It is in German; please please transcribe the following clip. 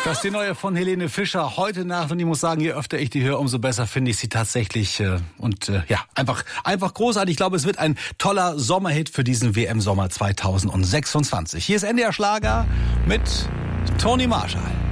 Das ist die neue von Helene Fischer heute Nacht und ich muss sagen, je öfter ich die höre, umso besser finde ich sie tatsächlich einfach großartig. Ich glaube, es wird ein toller Sommerhit für diesen WM-Sommer 2026. Hier ist NDR Schlager mit Toni Marshall.